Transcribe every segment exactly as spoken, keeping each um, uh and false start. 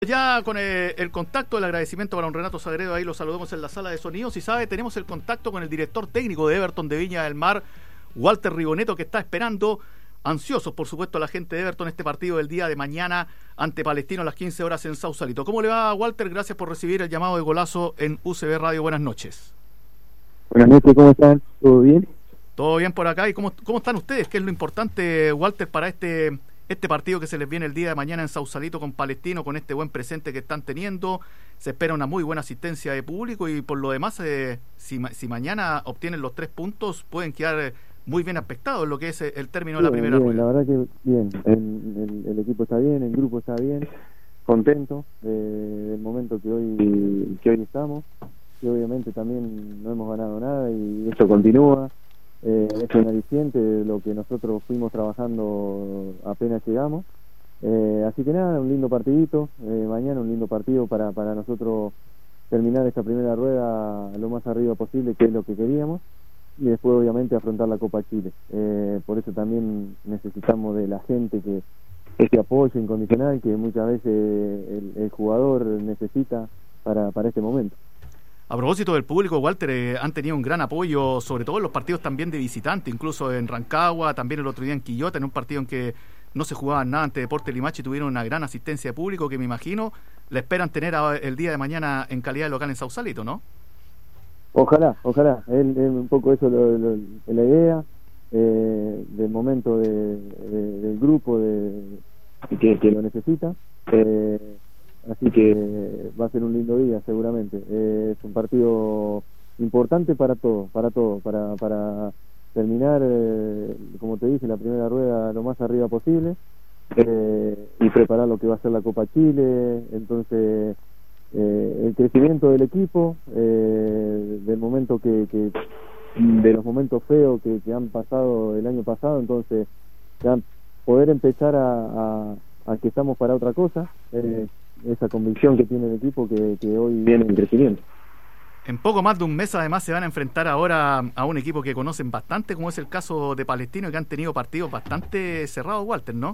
Ya con el, el contacto, el agradecimiento para don Renato Sagredo, ahí lo saludamos en la sala de sonidos. Y sabe, tenemos el contacto con el director técnico de Everton de Viña del Mar, Walter Rigoneto, que está esperando, ansiosos por supuesto, a la gente de Everton este partido del día de mañana ante Palestino a las quince horas en Sausalito. ¿Cómo le va, Walter? Gracias por recibir el llamado de Golazo en U C B Radio. Buenas noches. Buenas noches, ¿cómo están? ¿Todo bien? Todo bien por acá. ¿Y cómo, cómo están ustedes? ¿Qué es lo importante, Walter, para este... Este partido que se les viene el día de mañana en Sausalito con Palestino, con este buen presente que están teniendo? Se espera una muy buena asistencia de público y por lo demás, eh, si, si mañana obtienen los tres puntos, pueden quedar muy bien aspectados en lo que es el término bien, de la primera bien, rueda. La verdad que bien, el, el, el equipo está bien, el grupo está bien, contento eh, del momento que hoy, que hoy estamos, y obviamente también no hemos ganado nada y eso continúa. Eh, es un aliciente de lo que nosotros fuimos trabajando apenas llegamos, eh, así que nada, un lindo partidito, eh, mañana un lindo partido para, para nosotros terminar esta primera rueda lo más arriba posible, que es lo que queríamos, y después obviamente afrontar la Copa Chile. Eh, por eso también necesitamos de la gente que este apoyo incondicional que muchas veces el, el jugador necesita para, para este momento. A propósito del público, Walter, eh, han tenido un gran apoyo, sobre todo en los partidos también de visitante, incluso en Rancagua, también el otro día en Quillota, en un partido en que no se jugaba nada ante Deportes Limache, tuvieron una gran asistencia de público que me imagino la esperan tener a, el día de mañana en calidad de local en Sausalito, ¿no? Ojalá, ojalá, es un poco eso lo, lo, la idea eh, del momento de, de, del grupo de, que, que lo necesita. Eh, Así que va a ser un lindo día seguramente. Eh, es un partido importante para todo, para todo, para, para terminar, eh, como te dije, la primera rueda lo más arriba posible eh, y preparar lo que va a ser la Copa Chile. Entonces, eh, el crecimiento del equipo, eh, del momento que, que de los momentos feos que, que han pasado el año pasado, entonces ya poder empezar a, a, a que estamos para otra cosa. Eh, esa convicción que tiene el equipo que, que hoy viene en crecimiento. En poco más de un mes además se van a enfrentar ahora a un equipo que conocen bastante, como es el caso de Palestino, y que han tenido partidos bastante cerrados, Walter, ¿no?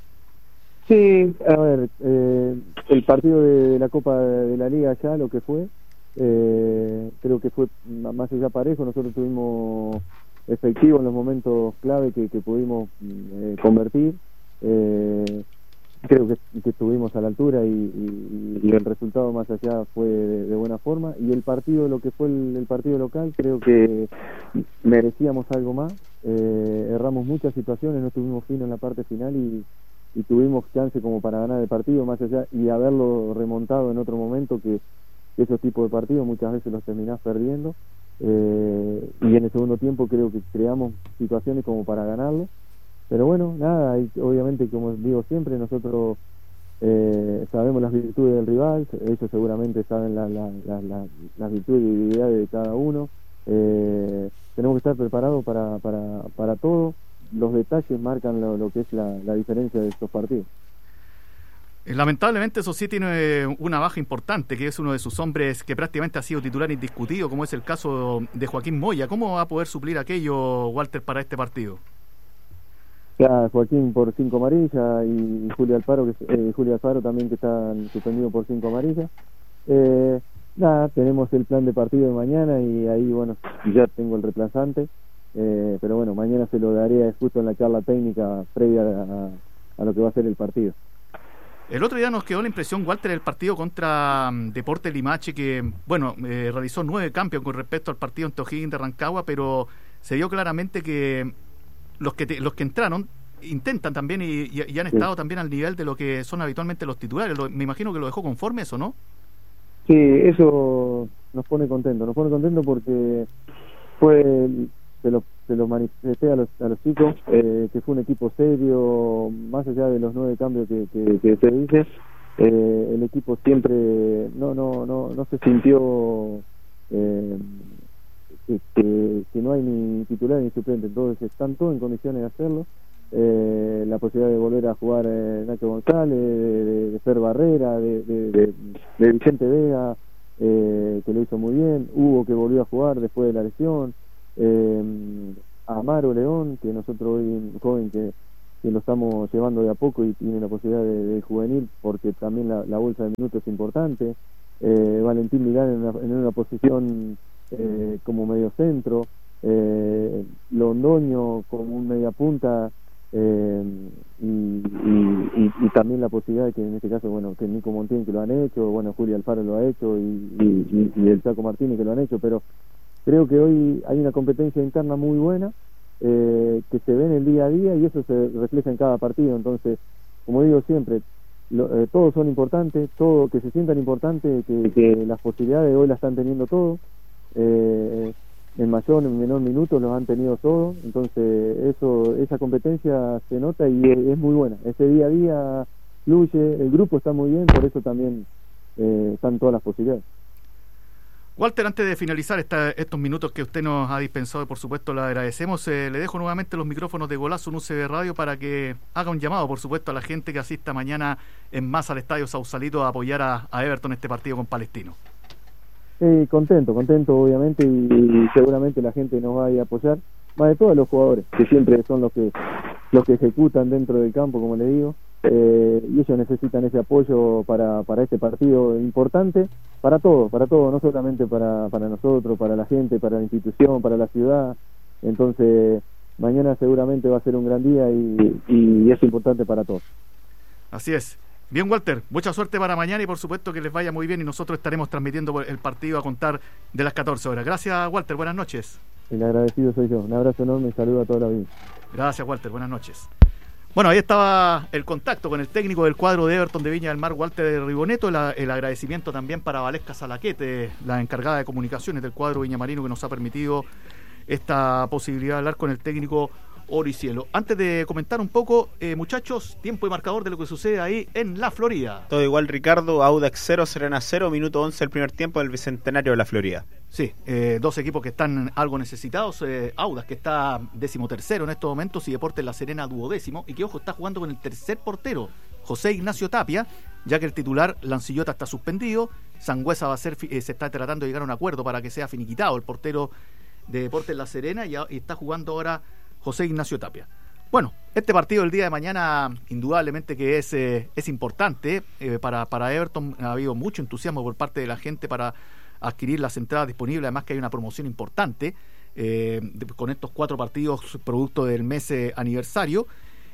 Sí, a ver, eh, el partido de, de la Copa de la Liga ya, lo que fue, eh, creo que fue más allá parejo. Nosotros tuvimos efectivo en los momentos clave que, que pudimos eh, convertir. Eh, creo que, que estuvimos a la altura y, y, y el resultado más allá fue de, de buena forma, y el partido, lo que fue el, el partido local, creo que merecíamos algo más. Eh, erramos muchas situaciones, no tuvimos fino en la parte final y, y tuvimos chance como para ganar el partido más allá y haberlo remontado en otro momento, que esos tipos de partidos muchas veces los terminás perdiendo. Eh, y en el segundo tiempo creo que creamos situaciones como para ganarlo. Pero bueno, nada, y obviamente, como digo siempre, nosotros eh, sabemos las virtudes del rival, ellos seguramente saben la, la, la, la, las virtudes y debilidades de cada uno. Eh, tenemos que estar preparados para, para, para todo. Los detalles marcan lo, lo que es la, la diferencia de estos partidos. Lamentablemente eso sí tiene una baja importante, que es uno de sus hombres que prácticamente ha sido titular indiscutido, como es el caso de Joaquín Moya. ¿Cómo va a poder suplir aquello, Walter, para este partido? Ya, Joaquín por cinco amarillas y Julio Alfaro, que eh, Julio Alfaro también, que está suspendido por cinco amarillas. Eh, nada, tenemos el plan de partido de mañana y ahí, bueno, ya tengo el reemplazante, eh, pero bueno, mañana se lo daré justo en la charla técnica previa a, a lo que va a ser el partido. El otro día nos quedó la impresión, Walter, el partido contra um, Deportes Limache, que, bueno, eh, realizó nueve cambios con respecto al partido ante O'Higgins de Rancagua, pero se vio claramente que los que te, los que entraron intentan también y, y, y han estado sí. también al nivel de lo que son habitualmente los titulares. Lo, me imagino que lo dejó conforme eso, ¿no? Sí, eso nos pone contentos, nos pone contentos porque fue, se lo, se lo manifesté a los, a los chicos, eh, que fue un equipo serio, más allá de los nueve cambios que, que, que se dice. Eh, el equipo siempre no no no no se sintió eh, que, que, que no hay ni titular ni suplente, entonces están todos en condiciones de hacerlo. Eh, la posibilidad de volver a jugar eh, Nacho González, de, de, de Fer Barrera, de, de, de, de Vicente Vega, eh, que lo hizo muy bien, Hugo, que volvió a jugar después de la lesión, eh, Amaro León, que nosotros hoy, un joven que que lo estamos llevando de a poco y tiene la posibilidad de, de juvenil, porque también la, la bolsa de minutos es importante. Eh, Valentín Milán en una, en una posición eh, como medio centro, eh, Londoño como un media punta, eh, y, y, y, y también la posibilidad de que en este caso, bueno, que Nico Montiel que lo han hecho, bueno, Julio Alfaro lo ha hecho y, y, y el Chaco Martínez que lo han hecho, pero creo que hoy hay una competencia interna muy buena, eh, que se ve en el día a día y eso se refleja en cada partido. Entonces, como digo siempre, lo, eh, todos son importantes, todo que se sientan importantes, que, que las posibilidades de hoy las están teniendo todos, eh, en mayor o en menor minuto los han tenido todos, entonces eso, esa competencia se nota y es, es muy buena, ese día a día fluye, el grupo está muy bien, por eso también eh, están todas las posibilidades. Walter, antes de finalizar esta, estos minutos que usted nos ha dispensado, por supuesto le agradecemos, eh, le dejo nuevamente los micrófonos de Golazo en U C B Radio para que haga un llamado, por supuesto, a la gente que asista mañana en masa al Estadio Sausalito a apoyar a, a Everton este partido con Palestino. Sí, contento, contento obviamente, y, y seguramente la gente nos va a ir a apoyar, más de todos los jugadores, que siempre son los que los que ejecutan dentro del campo, como les digo, eh, y ellos necesitan ese apoyo para, para este partido importante, para todos, para todos, no solamente para, para nosotros, para la gente, para la institución, para la ciudad. Entonces mañana seguramente va a ser un gran día y, y es importante para todos. Así es. Bien, Walter, mucha suerte para mañana y por supuesto que les vaya muy bien y nosotros estaremos transmitiendo el partido a contar de las catorce horas. Gracias, Walter, buenas noches. El agradecido soy yo. Un abrazo enorme y saludo a toda la vida. Gracias, Walter, buenas noches. Bueno, ahí estaba el contacto con el técnico del cuadro de Everton de Viña del Mar, Walter Rigoneto. La, el agradecimiento también para Valesca Salaquete, la encargada de comunicaciones del cuadro viñamarino, que nos ha permitido esta posibilidad de hablar con el técnico Oricielo. Antes de comentar un poco, eh, muchachos, tiempo y marcador de lo que sucede ahí en la Florida. Todo igual, Ricardo. Audax cero, Serena cero, minuto once el primer tiempo del Bicentenario de la Florida. Sí, eh, dos equipos que están algo necesitados. eh, Audax, que está decimotercero en estos momentos, y Deportes La Serena duodécimo, y que, ojo, está jugando con el tercer portero, José Ignacio Tapia, ya que el titular Lancillota está suspendido. Sangüesa va a ser, eh, se está tratando de llegar a un acuerdo para que sea finiquitado el portero de Deportes La Serena, y, y está jugando ahora José Ignacio Tapia. Bueno, este partido del día de mañana indudablemente que es eh, es importante eh, para, para Everton. Ha habido mucho entusiasmo por parte de la gente para adquirir las entradas disponibles, además que hay una promoción importante eh, de, con estos cuatro partidos producto del mes eh, aniversario,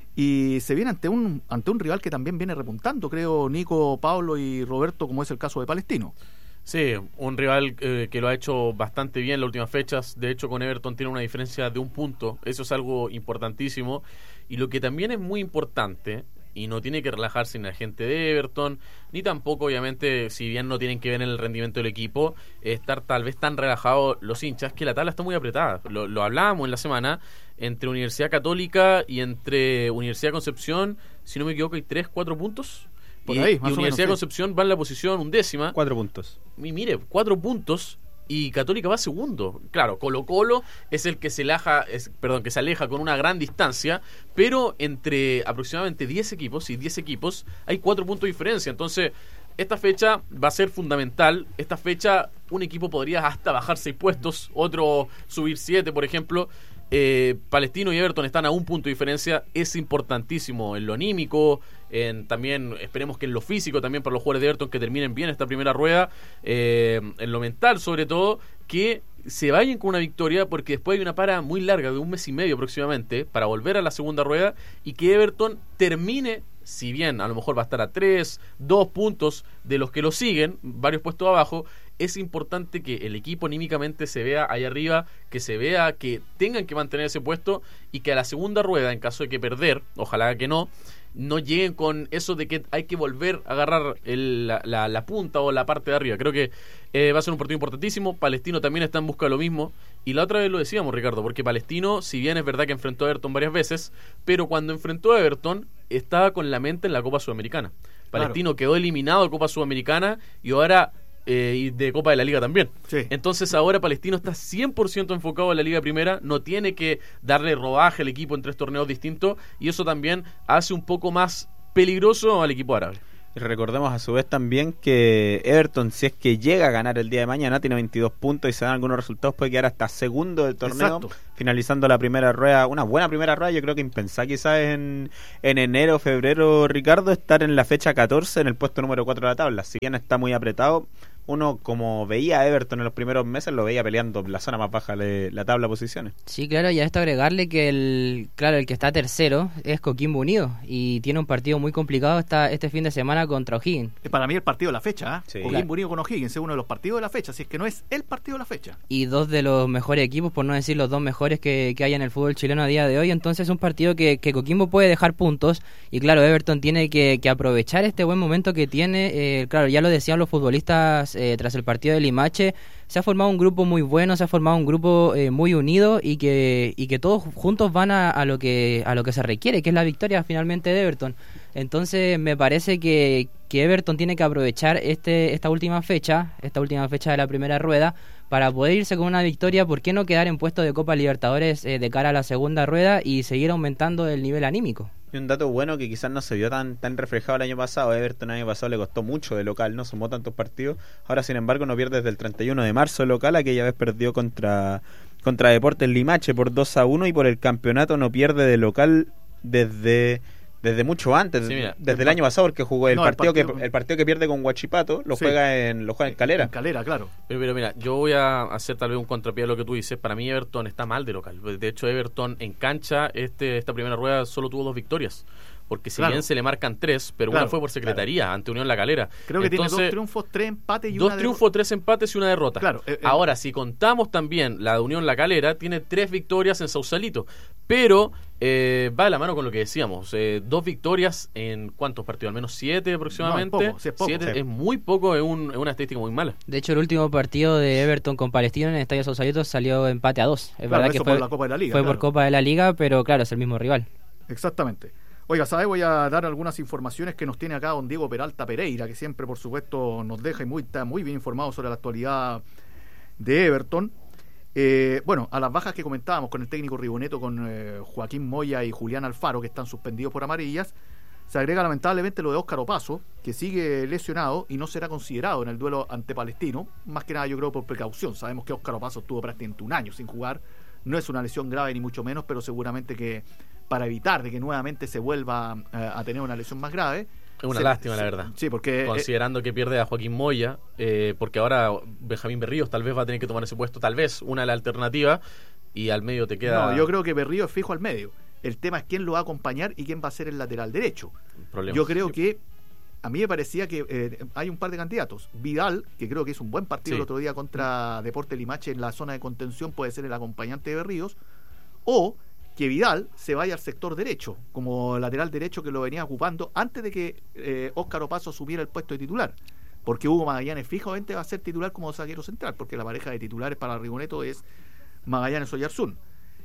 y se viene ante un ante un rival que también viene repuntando, creo, Nico, Pablo y Roberto, como es el caso de Palestino. Sí, un rival eh, que lo ha hecho bastante bien en las últimas fechas. De hecho, con Everton tiene una diferencia de un punto. Eso es algo importantísimo. Y lo que también es muy importante, y no tiene que relajarse ni la gente de Everton, ni tampoco, obviamente, si bien no tienen que ver en el rendimiento del equipo, estar tal vez tan relajados los hinchas, que la tabla está muy apretada. Lo, lo hablábamos en la semana, entre Universidad Católica y entre Universidad Concepción, si no me equivoco, hay tres, cuatro puntos. Por y, ahí, y más o Universidad menos, de Concepción sí. va en la posición undécima. Cuatro puntos. Y mire, cuatro puntos y Católica va segundo. Claro, Colo Colo es el que se aleja, es, perdón, que se aleja con una gran distancia, pero entre aproximadamente diez equipos y diez equipos hay cuatro puntos de diferencia. Entonces, esta fecha va a ser fundamental. Esta fecha un equipo podría hasta bajar seis puestos, otro subir siete, por ejemplo. Eh, Palestino y Everton están a un punto de diferencia. Es importantísimo en lo anímico, en, también esperemos que en lo físico, también para los jugadores de Everton que terminen bien esta primera rueda, eh, en lo mental sobre todo, que se vayan con una victoria, porque después hay una para muy larga de un mes y medio aproximadamente para volver a la segunda rueda, y que Everton termine, si bien a lo mejor va a estar a tres, dos puntos de los que lo siguen, varios puestos abajo. Es importante que el equipo anímicamente se vea ahí arriba, que se vea que tengan que mantener ese puesto, y que a la segunda rueda, en caso de que perder, ojalá que no, no lleguen con eso de que hay que volver a agarrar el, la, la, la punta o la parte de arriba. Creo que eh, va a ser un partido importantísimo. Palestino también está en busca de lo mismo, y la otra vez lo decíamos, Ricardo, porque Palestino, si bien es verdad que enfrentó a Everton varias veces, pero cuando enfrentó a Everton estaba con la mente en la Copa Sudamericana. Palestino claro. quedó eliminado de Copa Sudamericana y ahora Eh, y de Copa de la Liga también. Sí. Entonces ahora Palestino está cien por ciento enfocado en la Liga Primera, no tiene que darle rodaje al equipo en tres torneos distintos, y eso también hace un poco más peligroso al equipo árabe. Y recordemos a su vez también que Everton, si es que llega a ganar el día de mañana, tiene veintidós puntos y se dan algunos resultados, puede quedar hasta segundo del torneo. Exacto. Finalizando la primera rueda, una buena primera rueda, yo creo que impensada quizás en, en enero o febrero, Ricardo, estar en la fecha catorce en el puesto número cuatro de la tabla. Si bien está muy apretado, uno como veía a Everton en los primeros meses, lo veía peleando la zona más baja de la tabla de posiciones. Sí, claro, y a esto agregarle que el claro el que está tercero es Coquimbo Unido y tiene un partido muy complicado esta, este fin de semana contra O'Higgins. Para mí el partido de la fecha, ¿eh? Sí. Coquimbo Claro. Unido con O'Higgins es uno de los partidos de la fecha, si es que no es el partido de la fecha. Y dos de los mejores equipos, por no decir los dos mejores que, que hay en el fútbol chileno a día de hoy. Entonces es un partido que, que Coquimbo puede dejar puntos y claro, Everton tiene que, que aprovechar este buen momento que tiene. Eh, claro, ya lo decían los futbolistas eh, tras el partido de Limache, se ha formado un grupo muy bueno, se ha formado un grupo eh, muy unido y que y que todos juntos van a, a lo que a lo que se requiere, que es la victoria finalmente de Everton. Entonces me parece que, que Everton tiene que aprovechar este esta última fecha, esta última fecha de la primera rueda para poder irse con una victoria. ¿Por qué no quedar en puesto de Copa Libertadores eh, de cara a la segunda rueda y seguir aumentando el nivel anímico? Y un dato bueno que quizás no se vio tan tan reflejado el año pasado. Everton el año pasado le costó mucho de local, no sumó tantos partidos. Ahora, sin embargo, no pierde desde el treinta y uno de marzo de local. Aquella vez perdió contra, contra Deportes Limache por dos a uno y por el campeonato no pierde de local desde... Desde mucho antes, Sí, mira, desde el año pasado, porque jugó el, No, el partido, partido- que el partido que pierde con Huachipato lo Sí. juega en lo juega en Calera. En Calera, claro. Pero, pero mira, yo voy a hacer tal vez un contrapié a lo que tú dices. Para mí Everton está mal de local. De hecho, Everton en cancha este esta primera rueda solo tuvo dos victorias. Porque si Claro. bien se le marcan tres, pero Claro, una fue por secretaría, ante Unión La Calera. Creo que Entonces, tiene dos triunfos, tres empates y dos una triunfos, tres empates y una derrota. Claro, eh, eh. Ahora, si contamos también la de Unión La Calera, tiene tres victorias en Sausalito. Pero eh, va de la mano con lo que decíamos. Eh, dos victorias en ¿cuántos partidos? Al menos siete aproximadamente. No, es poco, sí, es poco, Siete sí. es muy poco, es, un- es una estadística muy mala. De hecho, el último partido de Everton con Palestino en el Estadio Sausalito salió empate a dos. Es Claro, verdad que eso fue por la Copa de la Liga, fue claro. por Copa de la Liga, pero claro, es el mismo rival. Exactamente. Oiga, ¿sabe? Voy a dar algunas informaciones que nos tiene acá don Diego Peralta Pereira, que siempre, por supuesto, nos deja y muy, está muy bien informado sobre la actualidad de Everton. Eh, bueno, a las bajas que comentábamos con el técnico Riboneto, con eh, Joaquín Moya y Julián Alfaro, que están suspendidos por amarillas, se agrega lamentablemente lo de Óscar Opaso, que sigue lesionado y no será considerado en el duelo ante Palestino, más que nada yo creo por precaución. Sabemos que Óscar Opaso estuvo prácticamente un año sin jugar, no es una lesión grave ni mucho menos, pero seguramente que para evitar de que nuevamente se vuelva eh, a tener una lesión más grave. Es una se- lástima, se- la verdad. Sí, porque... eh, Considerando que pierde a Joaquín Moya, eh, porque ahora Benjamín Berríos tal vez va a tener que tomar ese puesto, tal vez una de las alternativas, y al medio te queda... No, yo creo que Berrío es fijo al medio. El tema es quién lo va a acompañar y quién va a ser el lateral derecho. problemas. Yo creo que a mí me parecía que eh, hay un par de candidatos. Vidal, que creo que hizo un buen partido Sí. el otro día contra Deportes Limache en la zona de contención, puede ser el acompañante de Berríos, o que Vidal se vaya al sector derecho, como lateral derecho que lo venía ocupando antes de que eh, Óscar Opaso asumiera el puesto de titular. Porque Hugo Magallanes fijamente va a ser titular como zaguero central, porque la pareja de titulares para Rigoneto es Magallanes Oyarzún.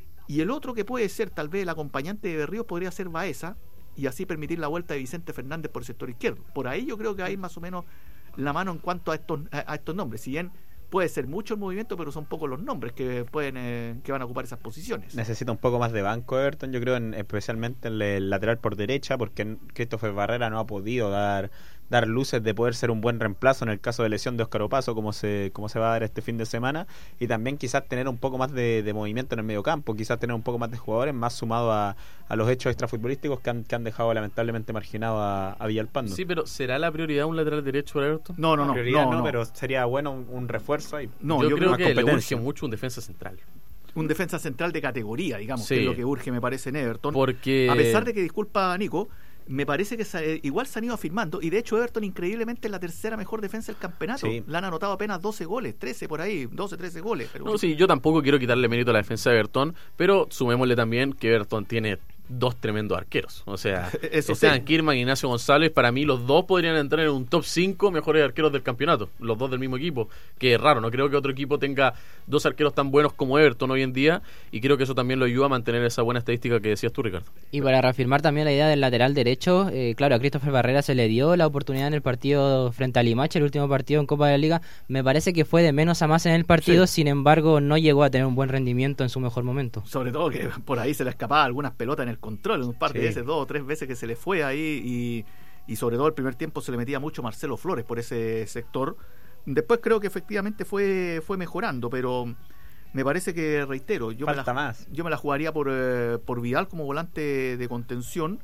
Y el otro que puede ser tal vez el acompañante de Berríos podría ser Baeza, y así permitir la vuelta de Vicente Fernández por el sector izquierdo. Por ahí yo creo que hay más o menos la mano en cuanto a estos a, a estos nombres. Si bien puede ser mucho el movimiento, pero son pocos los nombres que pueden eh, que van a ocupar esas posiciones. Necesita un poco más de banco Everton, yo creo, en, especialmente en el lateral por derecha, porque Christopher Barrera no ha podido dar dar luces de poder ser un buen reemplazo en el caso de lesión de Óscar Opaso, como se como se va a dar este fin de semana, y también quizás tener un poco más de, de movimiento en el mediocampo, quizás tener un poco más de jugadores, más sumado a, a los hechos extrafutbolísticos que han, que han dejado lamentablemente marginado a, a Villalpando. Sí, pero ¿será la prioridad un lateral derecho para Everton? No, no, no, Prioridad no, no, no. pero sería bueno un, un refuerzo ahí. No, yo, yo creo creo que más le urge competencia. mucho un defensa central. un defensa central de categoría, digamos, Sí. que es lo que urge, me parece, en Everton. Porque... A pesar de que, disculpa Nico, me parece que se, igual se han ido afirmando, y de hecho Everton increíblemente es la tercera mejor defensa del campeonato. Sí. Le han anotado apenas doce goles, trece por ahí, doce, trece goles. Pero No, sí, yo tampoco quiero quitarle mérito a la defensa de Everton, pero sumémosle también que Everton tiene dos tremendos arqueros. O sea, Eso Esteban sí. Kirman y Ignacio González, para mí los dos podrían entrar en un top cinco mejores arqueros del campeonato, los dos del mismo equipo, que es raro, no creo que otro equipo tenga dos arqueros tan buenos como Everton hoy en día, y creo que eso también lo ayuda a mantener esa buena estadística que decías tú, Ricardo. Y para reafirmar también la idea del lateral derecho, eh, claro, a Christopher Barrera se le dio la oportunidad en el partido frente a Limache, el último partido en Copa de la Liga. Me parece que fue de menos a más en el partido, Sí. sin embargo no llegó a tener un buen rendimiento en su mejor momento. sobre todo que por ahí se le escapaba algunas pelotas en el control, un par de Sí. veces, dos o tres veces que se le fue ahí y, y sobre todo el primer tiempo se le metía mucho Marcelo Flores por ese sector. Después creo que efectivamente fue, fue mejorando, pero me parece que, reitero, yo, me la, más. yo me la jugaría por, eh, por Vidal como volante de contención.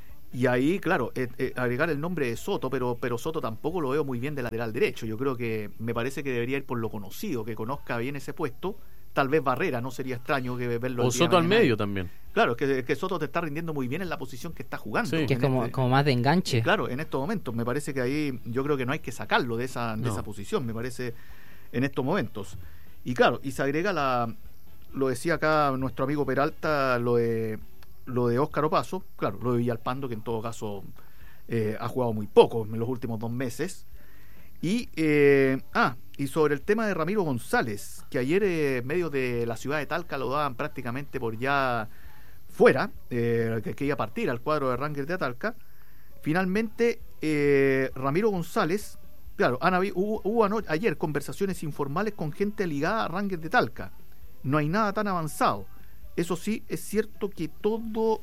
Y ahí, claro, eh, eh, agregar el nombre de Soto, pero, pero Soto tampoco lo veo muy bien de lateral derecho. Yo creo que me parece que debería ir por lo conocido, que conozca bien ese puesto. Tal vez Barrera, no sería extraño que verlo. O Soto al medio también. Claro, que, que Soto te está rindiendo muy bien en la posición que está jugando. Sí. Que es como, este, como más de enganche. Claro, en estos momentos. Me parece que ahí yo creo que no hay que sacarlo de esa, de no. esa posición, me parece, en estos momentos. Y claro, y se agrega la... Lo decía acá nuestro amigo Peralta, lo de... Lo de Óscar Opaso, claro, lo de Villalpando, que en todo caso eh, ha jugado muy poco en los últimos dos meses. Y, eh, ah, y sobre el tema de Ramiro González, que ayer eh, medios de la ciudad de Talca lo daban prácticamente por ya fuera, eh, que, que iba a partir al cuadro de Rangers de Talca. Finalmente, eh, Ramiro González, claro, han habido, hubo, hubo ano- ayer conversaciones informales con gente ligada a Rangers de Talca. No hay nada tan avanzado. Eso sí, es cierto que todo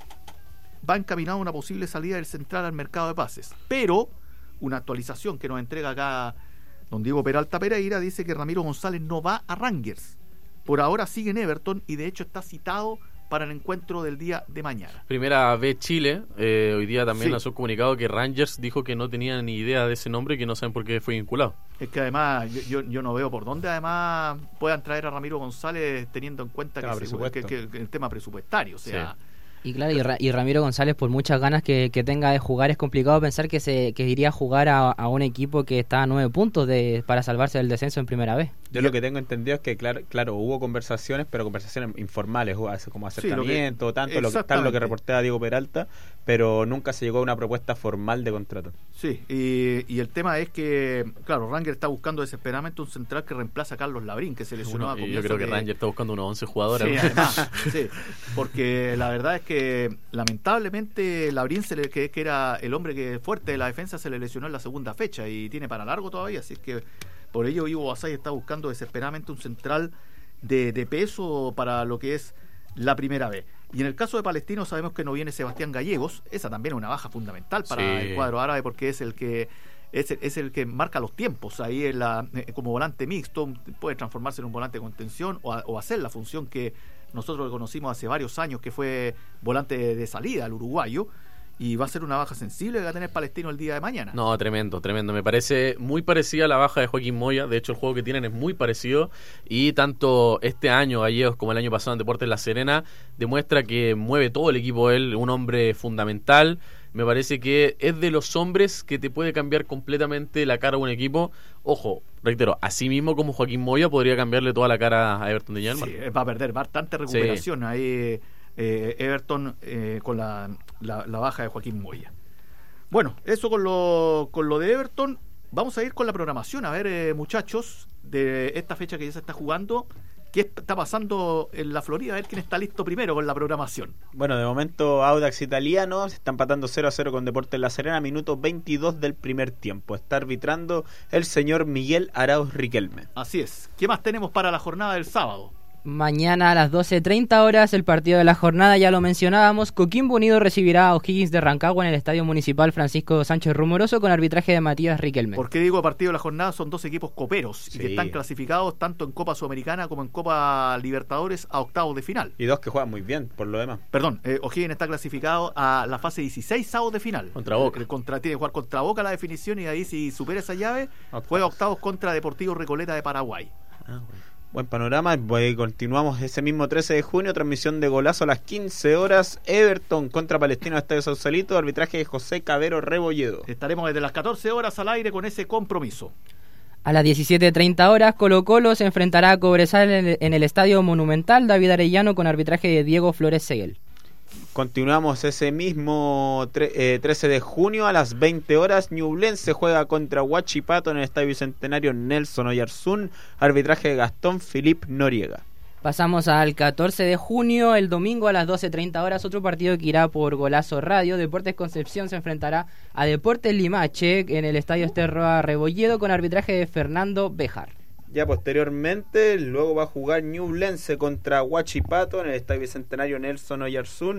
va encaminado a una posible salida del central al mercado de pases. Pero una actualización que nos entrega acá don Diego Peralta Pereira dice que Ramiro González no va a Rangers. Por ahora sigue en Everton y de hecho está citado para el encuentro del día de mañana. Primera vez Chile, eh, hoy día también Sí. lanzó un comunicado que Rangers dijo que no tenía ni idea de ese nombre y que no saben por qué fue vinculado. Es que además yo, yo, yo no veo por dónde además puedan traer a Ramiro González teniendo en cuenta Tema que, se- que, que- que el tema presupuestario, o sea... Sí. Y claro, y, Ra- y Ramiro González, por muchas ganas que, que tenga de jugar, es complicado pensar que se que iría a jugar a, a un equipo que está a nueve puntos de para salvarse del descenso en primera vez. Yo lo que tengo entendido es que, claro, claro hubo conversaciones, pero conversaciones informales, hubo así como Sí, lo que- acercamiento, tanto lo que, tal lo exactamente. que reportaba Diego Peralta, pero nunca se llegó a una propuesta formal de contrato. Sí, y, y el tema es que, claro, Rangers está buscando desesperadamente un central que reemplaza a Carlos Labrín, que se lesionó Bueno, a y yo comienzo creo que de- Rangers está buscando unos once jugadores. Sí, además, sí, porque la verdad es que lamentablemente Labrín, se le, que, que era el hombre que fuerte de la defensa, se le lesionó en la segunda fecha y tiene para largo todavía, así es que por ello Ivo Basay está buscando desesperadamente un central de, de peso para lo que es la primera vez. Y en el caso de Palestino sabemos que no viene Sebastián Gallegos, esa también es una baja fundamental para Sí. el cuadro árabe porque es el que es el, es el que marca los tiempos ahí en la, eh, como volante mixto, puede transformarse en un volante de contención o, a- o hacer la función que nosotros lo conocimos hace varios años, que fue volante de, de salida al uruguayo, y va a ser una baja sensible que va a tener Palestino el día de mañana. No, tremendo, tremendo. Me parece muy parecida a la baja de Joaquín Moya. De hecho, el juego que tienen es muy parecido. Y tanto este año, Gallegos, como el año pasado en Deportes La Serena, demuestra que mueve todo el equipo él, un hombre fundamental. Me parece que es de los hombres que te puede cambiar completamente la cara a un equipo. Ojo, reitero, así mismo como Joaquín Moya podría cambiarle toda la cara a Everton de Yalmar. Sí, va a perder bastante recuperación ahí eh, Everton eh, con la, la, la baja de Joaquín Moya. Bueno, eso con lo, con lo de Everton. Vamos a ir con la programación, a ver, eh, muchachos, de esta fecha que ya se está jugando, qué está pasando en la Florida, a ver quién está listo primero con la programación. Bueno, de momento Audax Italiano se está empatando cero a cero con Deportes La Serena, minuto veintidós del primer tiempo. Está arbitrando el señor Miguel Arauz Riquelme. Así es. ¿Qué más tenemos para la jornada del sábado? Mañana a las doce treinta horas, el partido de la jornada, ya lo mencionábamos. Coquimbo Unido recibirá a O'Higgins de Rancagua en el Estadio Municipal Francisco Sánchez Rumoroso con arbitraje de Matías Riquelme. ¿Por qué digo partido de la jornada? Son dos equipos coperos Sí. y que están clasificados tanto en Copa Sudamericana como en Copa Libertadores a octavos de final. Y dos que juegan muy bien, por lo demás. Perdón, eh, O'Higgins está clasificado a la fase dieciséis avos de final. Contra Boca. Eh, contra, tiene que jugar contra Boca la definición y ahí si supera esa llave, Octavos. juega octavos contra Deportivo Recoleta de Paraguay. Ah, bueno. Buen panorama. Pues continuamos ese mismo trece de junio, transmisión de Golazo a las quince horas, Everton contra Palestino, Estadio Sausalito, arbitraje de José Cabero Rebolledo. Estaremos desde las catorce horas al aire con ese compromiso. A las diecisiete treinta horas, Colo Colo se enfrentará a Cobresal en el, en el Estadio Monumental David Arellano con arbitraje de Diego Flores Seguel. Continuamos ese mismo tre- eh, trece de junio a las veinte horas. Ñublense juega contra Huachipato en el Estadio Bicentenario Nelson Oyarzún. Arbitraje de Gastón Filip Noriega. Pasamos al catorce de junio, el domingo a las doce treinta horas, otro partido que irá por Golazo Radio. Deportes Concepción se enfrentará a Deportes Limache en el Estadio Esterroa Rebolledo con arbitraje de Fernando Bejar. Ya posteriormente, luego va a jugar Ñublense contra Huachipato en el Estadio Bicentenario Nelson Oyarzún.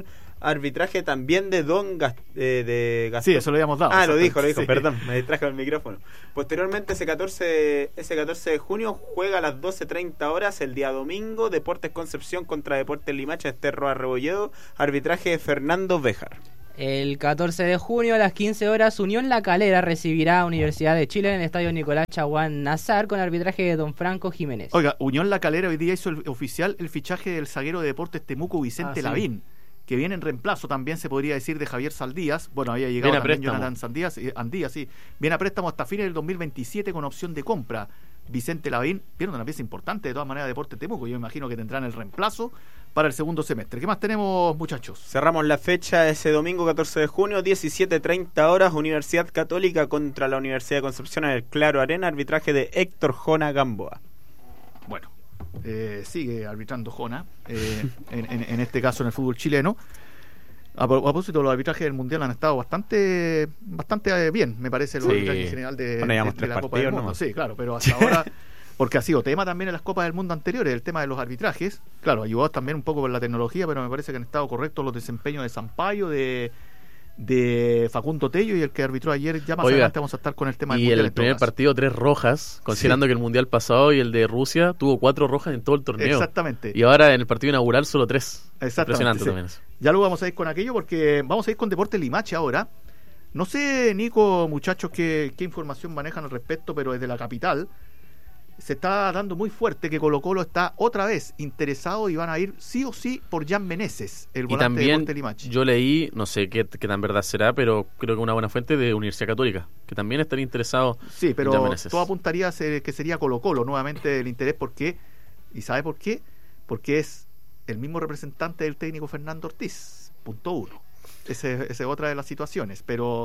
arbitraje también de Don Gast eh, de Gastón. Sí, eso lo habíamos dado. Ah, lo dijo, lo dijo, sí. Perdón, me distraje el micrófono. Posteriormente, ese catorce, ese catorce de junio juega a las doce treinta horas el día domingo, Deportes Concepción contra Deportes Limache, Esterro Arrebolledo, arbitraje de Fernando Béjar. El catorce de junio a las quince horas, Unión La Calera recibirá a Universidad de Chile en el estadio Nicolás Chaguán Nazar con arbitraje de Don Franco Jiménez. Oiga, Unión La Calera hoy día hizo el, oficial el fichaje del zaguero de Deportes Temuco, Vicente ah, sí. Lavín, que viene en reemplazo, también se podría decir, de Javier Saldías. Bueno, había llegado también Jonathan Sandías, eh, Andías, sí. Viene a préstamo hasta fines del dos mil veintisiete con opción de compra. Vicente Lavín pierde una pieza importante, de todas maneras, Deportes Temuco. Yo imagino que tendrán el reemplazo para el segundo semestre. ¿Qué más tenemos, muchachos? Cerramos la fecha ese domingo catorce de junio, diecisiete treinta horas, Universidad Católica contra la Universidad de Concepción en el Claro Arena, arbitraje de Héctor Jona Gamboa. Bueno, eh, sigue arbitrando Jona, eh, en, en, en este caso en el fútbol chileno. A, a propósito, los arbitrajes del Mundial han estado bastante bastante bien, me parece, el sí. arbitraje en general de, bueno, de, de la Copa del Mundo. ¿No? Sí, claro, pero hasta ahora... Porque ha sido tema también en las Copas del Mundo anteriores, el tema de los arbitrajes. Claro, ayudados también un poco por la tecnología, pero me parece que han estado correctos los desempeños de Sampaio, de, de Facundo Tello y el que arbitró ayer. Ya más Oiga, adelante vamos a estar con el tema del y Mundial. Y el primer partido, tres rojas, considerando sí. que el Mundial pasado y el de Rusia tuvo cuatro rojas en todo el torneo. Exactamente. Y ahora en el partido inaugural solo tres. Impresionante sí. también eso. Ya luego vamos a ir con aquello porque vamos a ir con Deportes Limache ahora. No sé, Nico, muchachos, qué, qué información manejan al respecto, pero desde la capital se está dando muy fuerte que Colo-Colo está otra vez interesado y van a ir sí o sí por Jan Meneses, el volante y también, de Deportes Limache. Yo leí, no sé qué, qué tan verdad será, pero creo que una buena fuente de Universidad Católica, que también estaría interesado. Sí, pero en todo apuntaría a ser, que sería Colo-Colo nuevamente el interés. ¿Por qué? ¿Y sabe por qué? Porque es el mismo representante del técnico Fernando Ortiz, punto uno. Esa es otra de las situaciones, pero...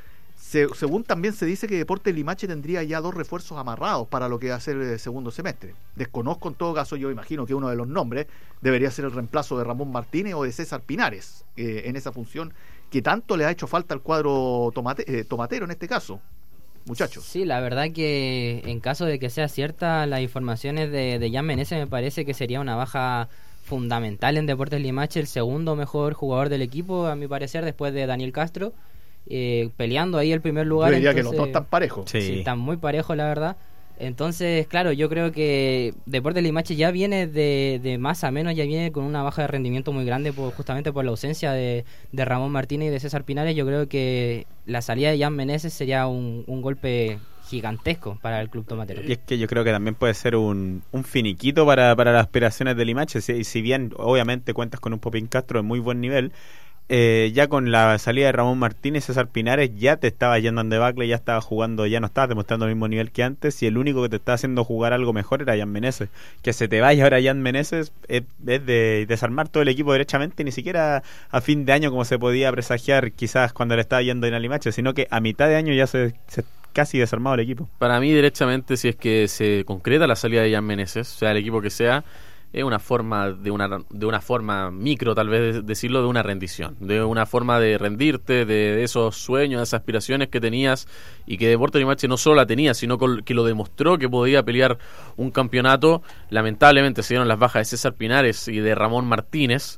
Se, según también se dice que Deportes Limache tendría ya dos refuerzos amarrados para lo que va a ser el segundo semestre. Desconozco en todo caso, yo imagino que uno de los nombres debería ser el reemplazo de Ramón Martínez o de César Pinares, eh, en esa función que tanto le ha hecho falta al cuadro tomate, eh, tomatero en este caso. Muchachos. Sí, la verdad que en caso de que sea cierta las informaciones de, de Jan Meneses, me parece que sería una baja fundamental en Deportes Limache, el segundo mejor jugador del equipo, a mi parecer, después de Daniel Castro. Eh, peleando ahí el primer lugar. Yo diría entonces, que los dos están parejos. Sí. sí, están muy parejos, la verdad. Entonces, claro, yo creo que Deportes Limache ya viene de, de más a menos, ya viene con una baja de rendimiento muy grande, por, justamente por la ausencia de, de Ramón Martínez y de César Pinares. Yo creo que la salida de Jan Meneses sería un, un golpe gigantesco para el club tomatero. Y es que yo creo que también puede ser un, un finiquito para, para las aspiraciones de Limache. Si, si bien obviamente cuentas con un Popín Castro de muy buen nivel, Eh, ya con la salida de Ramón Martínez, César Pinares ya te estaba yendo en debacle, ya estaba jugando, ya no estabas demostrando el mismo nivel que antes, y el único que te estaba haciendo jugar algo mejor era Jan Meneses. Que se te vaya ahora Jan Meneses es, es de desarmar todo el equipo derechamente, ni siquiera a fin de año como se podía presagiar quizás cuando le estaba yendo en Alimache, sino que a mitad de año ya se, se casi desarmado el equipo. Para mí, derechamente, si es que se concreta la salida de Jan Meneses, sea el equipo que sea, es una forma de una de una forma micro, tal vez decirlo, de una rendición, de una forma de rendirte de, de esos sueños, de esas aspiraciones que tenías y que Deportes Limache no solo la tenía, sino que lo demostró que podía pelear un campeonato. Lamentablemente se dieron las bajas de César Pinares y de Ramón Martínez,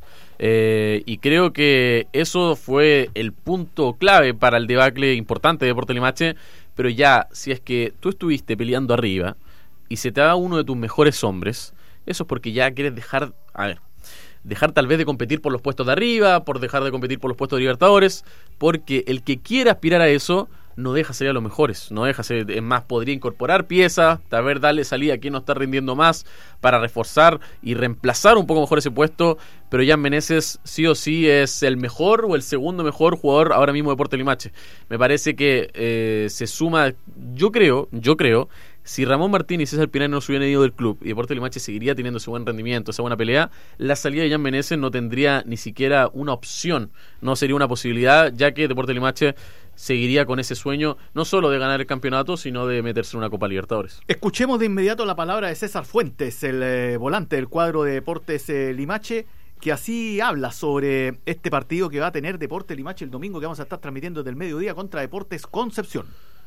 eh, y creo que eso fue el punto clave para el debacle importante de Deportes Limache. Pero ya, si es que tú estuviste peleando arriba y se te da uno de tus mejores hombres, eso es porque ya quieres dejar, a ver, dejar tal vez de competir por los puestos de arriba, por dejar de competir por los puestos de Libertadores, porque el que quiera aspirar a eso no deja salir a los mejores, no deja ser, es más, podría incorporar piezas, tal vez darle salida a quien no está rindiendo más para reforzar y reemplazar un poco mejor ese puesto, pero Jan Meneses sí o sí es el mejor o el segundo mejor jugador ahora mismo de Deportes Limache. Me parece que eh, se suma, yo creo, yo creo, si Ramón Martínez y César Pinares no se hubieran ido del club y Deportes Limache seguiría teniendo ese buen rendimiento, esa buena pelea, la salida de Jan Meneses no tendría ni siquiera una opción, no sería una posibilidad, ya que Deportes Limache seguiría con ese sueño no solo de ganar el campeonato, sino de meterse en una Copa Libertadores. Escuchemos de inmediato la palabra de César Fuentes, el eh, volante del cuadro de Deportes eh, Limache, que así habla sobre este partido que va a tener Deportes Limache el domingo, que vamos a estar transmitiendo desde el mediodía contra Deportes Concepción.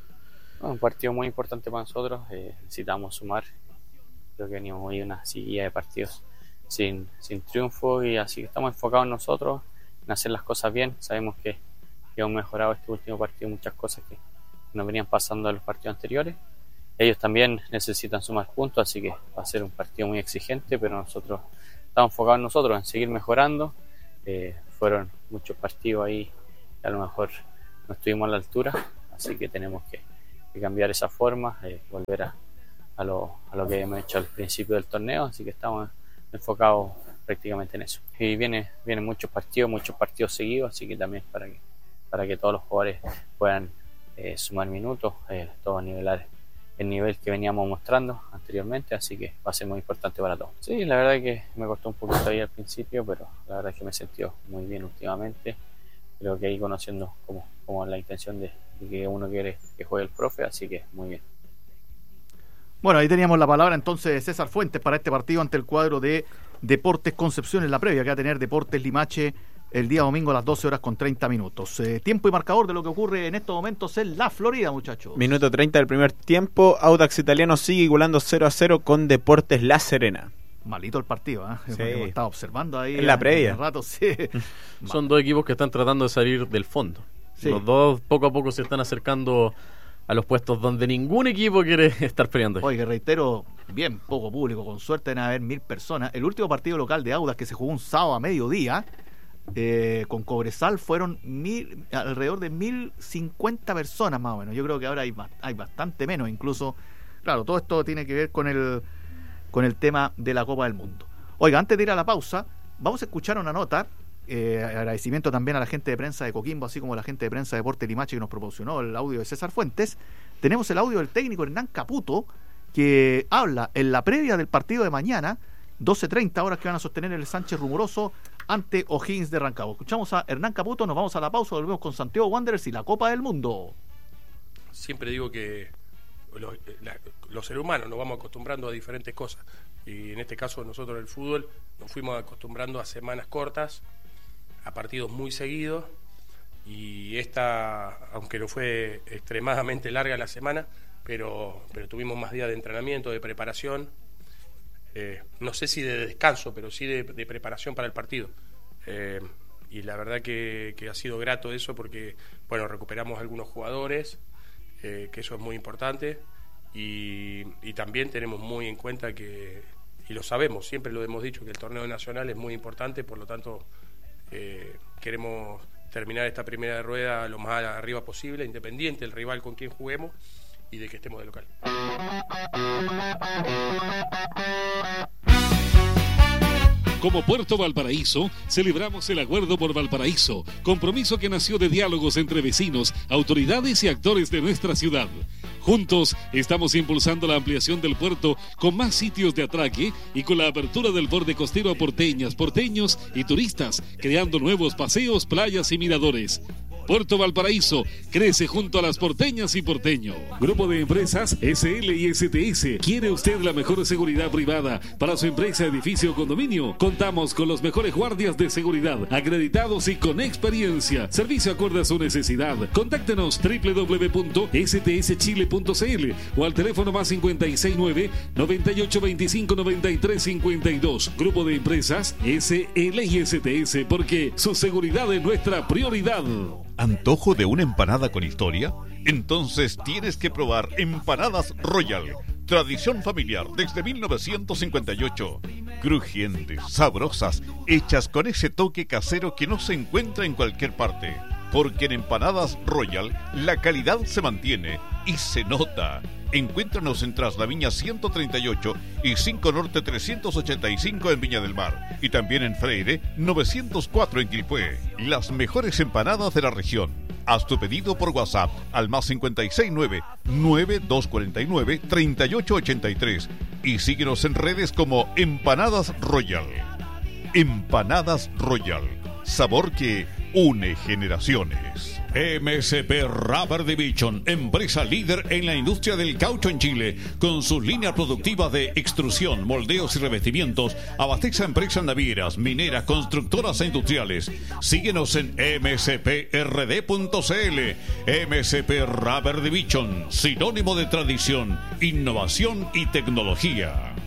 Un partido muy importante para nosotros, eh, necesitamos sumar. Creo que venimos hoy una seguida de partidos sin, sin triunfo, y así que estamos enfocados en nosotros en hacer las cosas bien. Sabemos que, que hemos mejorado este último partido muchas cosas que nos venían pasando en los partidos anteriores. Ellos también necesitan sumar puntos, así que va a ser un partido muy exigente, pero nosotros estamos enfocados en nosotros, en seguir mejorando. Eh, fueron muchos partidos ahí que a lo mejor no estuvimos a la altura, así que tenemos que, que cambiar esa forma, eh, volver a, a, lo, a lo que hemos hecho al principio del torneo, así que estamos enfocados prácticamente en eso. Y viene, vienen muchos partidos, muchos partidos seguidos, así que también para que, para que todos los jugadores puedan eh, sumar minutos, eh, todos nivelar el nivel que veníamos mostrando anteriormente, así que va a ser muy importante para todos. Sí, la verdad es que me costó un poquito ahí al principio, pero la verdad es que me he sentido muy bien últimamente. Creo que ahí conociendo como, como la intención de, de que uno quiere que juegue el profe, así que muy bien. Bueno, ahí teníamos la palabra entonces de César Fuentes para este partido ante el cuadro de Deportes Concepción en la previa, que va a tener Deportes Limache el día domingo a las doce horas con treinta minutos. Eh, tiempo y marcador de lo que ocurre en estos momentos en la Florida, muchachos. Minuto treinta del primer tiempo. Audax Italiano sigue igualando cero a cero con Deportes La Serena. Malito el partido, ¿eh? Sí. Estaba observando ahí. En la previa. En el rato, sí. Son dos equipos que están tratando de salir del fondo. Sí. Los dos poco a poco se están acercando a los puestos donde ningún equipo quiere estar peleando. Oye, reitero, bien poco público, con suerte deben haber mil personas. El último partido local de Audax que se jugó un sábado a mediodía, Eh, con Cobresal fueron mil, alrededor de mil cincuenta personas más o menos. Yo creo que ahora hay, hay bastante menos, incluso. Claro, todo esto tiene que ver con el con el tema de la Copa del Mundo. Oiga, antes de ir a la pausa, vamos a escuchar una nota. Eh, agradecimiento también a la gente de prensa de Coquimbo, así como a la gente de prensa de Deportes Limache que nos proporcionó el audio de César Fuentes. Tenemos el audio del técnico Hernán Caputo, que habla en la previa del partido de mañana, doce treinta horas, que van a sostener el Sánchez Rumoroso ante O'Higgins de Rancagua. Escuchamos a Hernán Caputo, nos vamos a la pausa, volvemos con Santiago Wanderers y la Copa del Mundo. Siempre digo que los, la, los seres humanos nos vamos acostumbrando a diferentes cosas, y en este caso nosotros en el fútbol nos fuimos acostumbrando a semanas cortas, a partidos muy seguidos, y esta, aunque no fue extremadamente larga la semana, pero, pero tuvimos más días de entrenamiento, de preparación. Eh, no sé si de descanso, pero sí de, de preparación para el partido. Eh, y la verdad que, que ha sido grato eso, porque, bueno, recuperamos algunos jugadores, eh, que eso es muy importante, y, y también tenemos muy en cuenta que, y lo sabemos, siempre lo hemos dicho, que el torneo nacional es muy importante, por lo tanto, eh, queremos terminar esta primera rueda lo más arriba posible, independiente del rival con quien juguemos, y de que estemos de local. Como Puerto Valparaíso, celebramos el Acuerdo por Valparaíso, compromiso que nació de diálogos entre vecinos, autoridades y actores de nuestra ciudad. Juntos estamos impulsando la ampliación del puerto con más sitios de atraque y con la apertura del borde costero a porteñas, porteños y turistas, creando nuevos paseos, playas y miradores. Puerto Valparaíso crece junto a las porteñas y porteños. Grupo de Empresas S L y S T S. ¿Quiere usted la mejor seguridad privada para su empresa, edificio o condominio? Contamos con los mejores guardias de seguridad, acreditados y con experiencia. Servicio acorde a su necesidad. Contáctenos doble u doble u doble u punto s t s chile punto c l o al teléfono más cincuenta y seis nueve, noventa y ocho veinticinco, noventa y tres cincuenta y dos. Grupo de Empresas S L y S T S, porque su seguridad es nuestra prioridad. ¿Antojo de una empanada con historia? Entonces tienes que probar Empanadas Royal. Tradición familiar desde mil novecientos cincuenta y ocho. Crujientes, sabrosas, hechas con ese toque casero que no se encuentra en cualquier parte. Porque en Empanadas Royal la calidad se mantiene y se nota. Encuéntranos en Traslaviña ciento treinta y ocho y cinco Norte trescientos ochenta y cinco en Viña del Mar. Y también en Freire novecientos cuatro en Quilpué. Las mejores empanadas de la región. Haz tu pedido por WhatsApp al más cincuenta y seis nueve, nueve dos cuatro nueve, treinta y ocho ochenta y tres. Y síguenos en redes como Empanadas Royal. Empanadas Royal. Sabor que une generaciones. M S P Rubber Division, empresa líder en la industria del caucho en Chile, con sus líneas productivas de extrusión, moldeos y revestimientos, abastece a empresas navieras, mineras, constructoras e industriales. Síguenos en m s p r d punto c l. M S P Rubber Division, sinónimo de tradición, innovación y tecnología.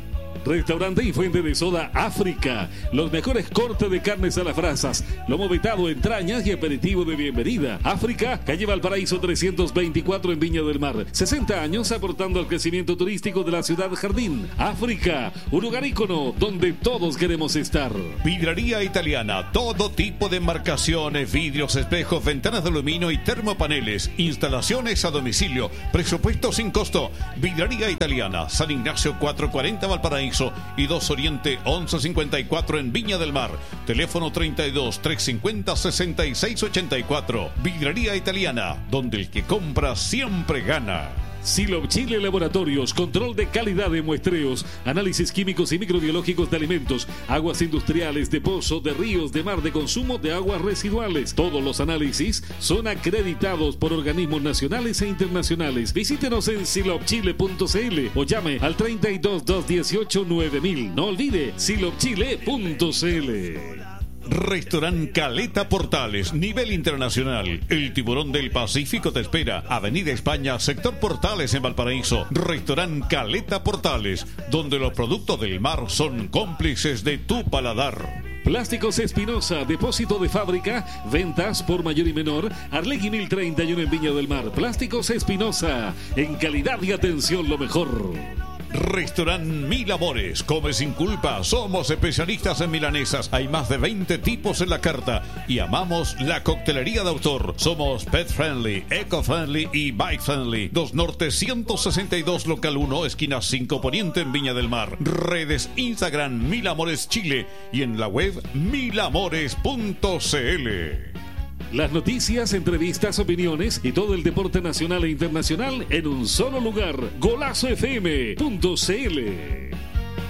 Restaurante y fuente de soda África. Los mejores cortes de carnes a las brasas, lomo vetado, entrañas y aperitivo de bienvenida. África, calle Valparaíso trescientos veinticuatro en Viña del Mar. sesenta años aportando al crecimiento turístico de la ciudad jardín. África, un lugar ícono donde todos queremos estar. Vidraría Italiana, todo tipo de marcaciones, vidrios, espejos, ventanas de aluminio y termopaneles. Instalaciones a domicilio, presupuesto sin costo. Vidraría Italiana, San Ignacio cuatrocientos cuarenta Valparaíso y dos Oriente once cincuenta y cuatro en Viña del Mar. Teléfono treinta y dos, trescientos cincuenta, sesenta y seis ochenta y cuatro. Vidraría Italiana, donde el que compra siempre gana. Silop Chile Laboratorios, control de calidad de muestreos, análisis químicos y microbiológicos de alimentos, aguas industriales, de pozo, de ríos, de mar, de consumo de aguas residuales. Todos los análisis son acreditados por organismos nacionales e internacionales. Visítenos en silop chile punto c l o llame al treinta y dos, doscientos dieciocho, nueve mil. No olvide silop chile punto c l. Restaurant Caleta Portales, nivel internacional. El tiburón del Pacífico te espera. Avenida España, sector Portales en Valparaíso. Restaurant Caleta Portales, donde los productos del mar son cómplices de tu paladar. Plásticos Espinosa, depósito de fábrica, ventas por mayor y menor. Arlegui mil treinta y uno en Viña del Mar. Plásticos Espinosa, en calidad y atención lo mejor. Restaurant Mil Amores, come sin culpa, somos especialistas en milanesas, hay más de veinte tipos en la carta y amamos la coctelería de autor. Somos pet friendly, eco friendly y bike friendly. dos Norte ciento sesenta y dos local uno, esquina cinco Poniente en Viña del Mar. Redes Instagram Mil Amores Chile y en la web mil amores punto c l. Las noticias, entrevistas, opiniones y todo el deporte nacional e internacional en un solo lugar. Golazo F M punto c l.